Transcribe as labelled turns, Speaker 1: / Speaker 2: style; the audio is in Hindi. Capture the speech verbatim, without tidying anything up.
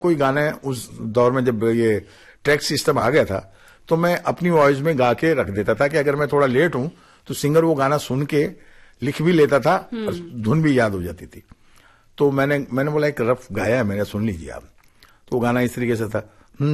Speaker 1: कोई गाने उस दौर में जब ये ट्रैक सिस्टम आ गया था तो मैं अपनी वॉइस में गा के रख देता था कि अगर मैं थोड़ा लेट हूं तो सिंगर वो गाना सुन के लिख भी लेता था और धुन भी याद हो जाती थी। तो मैंने मैंने बोला एक रफ गाया है मैंने, सुन लीजिए आप। तो वो गाना इस तरीके से था,